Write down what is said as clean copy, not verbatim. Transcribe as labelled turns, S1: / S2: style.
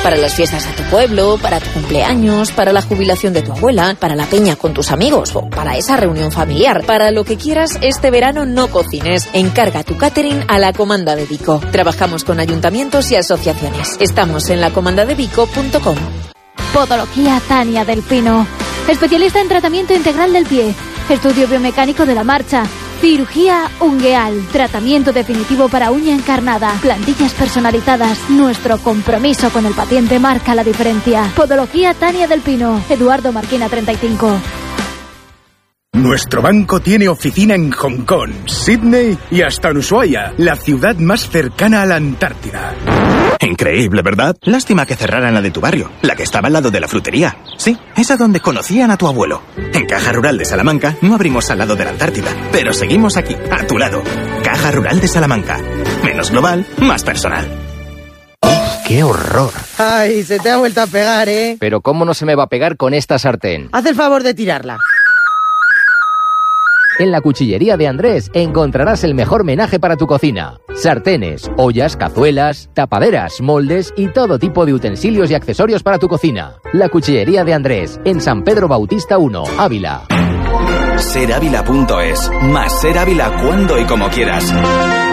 S1: Para las fiestas de tu pueblo, para tu cumpleaños, para la jubilación de tu abuela, para la peña con tus amigos o para esa reunión familiar. Para lo que quieras, este verano no cocines. Encarga tu catering a La Comanda de Vico. Trabajamos con ayuntamientos y asociaciones. Estamos en lacomandadevico.com.
S2: Podología Tania del Pino. Especialista en tratamiento integral del pie. Estudio biomecánico de la marcha. Cirugía ungueal. Tratamiento definitivo para uña encarnada. Plantillas personalizadas. Nuestro compromiso con el paciente marca la diferencia. Podología Tania del Pino. Eduardo Marquina 35.
S3: Nuestro banco tiene oficina en Hong Kong, Sydney y hasta en Ushuaia, la ciudad más cercana a la Antártida.
S4: Increíble, ¿verdad? Lástima que cerraran la de tu barrio, la que estaba al lado de la frutería. Sí, esa donde conocían a tu abuelo. En Caja Rural de Salamanca no abrimos al lado de la Antártida, pero seguimos aquí, a tu lado. Caja Rural de Salamanca. Menos global, más personal.
S5: ¡Qué horror!
S6: Ay, se te ha vuelto a pegar, ¿eh?
S5: Pero ¿cómo no se me va a pegar con esta sartén?
S6: Haz el favor de tirarla.
S5: En la cuchillería de Andrés encontrarás el mejor menaje para tu cocina. Sartenes, ollas, cazuelas, tapaderas, moldes y todo tipo de utensilios y accesorios para tu cocina. La cuchillería de Andrés, en San Pedro Bautista 1, Ávila.
S7: Serávila.es. Más Ser Ávila cuando y como quieras.